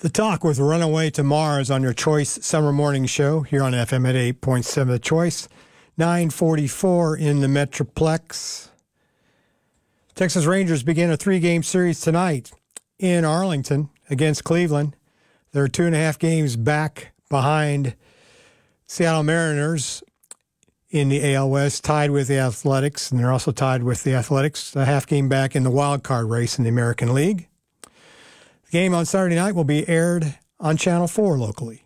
The Talk with Runaway to Mars on your Choice Summer Morning Show here on FM at 8.7 The Choice. 9:44 in the Metroplex. Texas Rangers begin a 3-game series tonight in Arlington against Cleveland. They're 2.5 games back behind Seattle Mariners in the AL West, tied with the Athletics, and they're also tied with the Athletics, a half game back in the wild card race in the American League. The game on Saturday night will be aired on Channel 4 locally.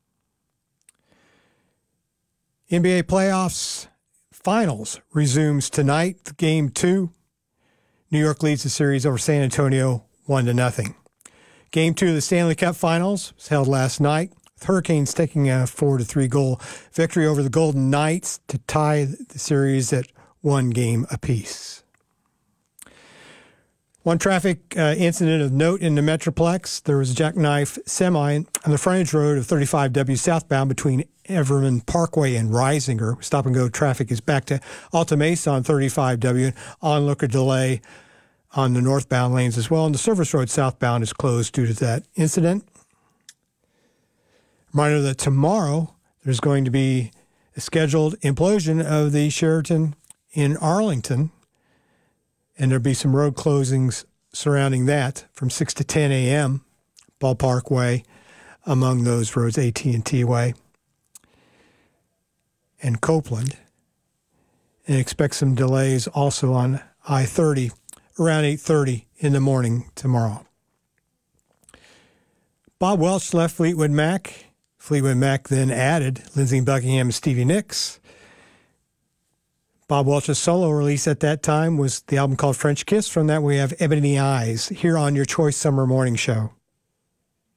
NBA playoffs finals resumes tonight. Game 2. New York leads the series over San Antonio 1-0. Game 2 of the Stanley Cup Finals was held last night, with Hurricanes taking a 4-3 goal victory over the Golden Knights to tie the series at 1 game apiece. One traffic incident of note in the Metroplex. There was a jackknife semi on the frontage road of 35W southbound between Everman Parkway and Risinger. Stop-and-go traffic is back to Alta Mesa on 35W. Onlooker delay on the northbound lanes as well. And the Service Road southbound is closed due to that incident. Reminder that tomorrow there's going to be a scheduled implosion of the Sheraton in Arlington. And there'll be some road closings surrounding that from 6 to 10 a.m. Ballpark Way, among those roads, AT&T Way and Copeland. And expect some delays also on I-30 around 8:30 in the morning tomorrow. Bob Welch left Fleetwood Mac. Fleetwood Mac then added Lindsey Buckingham and Stevie Nicks. Bob Welch's solo release at that time was the album called French Kiss. From that, we have Ebony Eyes here on your Choice Summer Morning Show.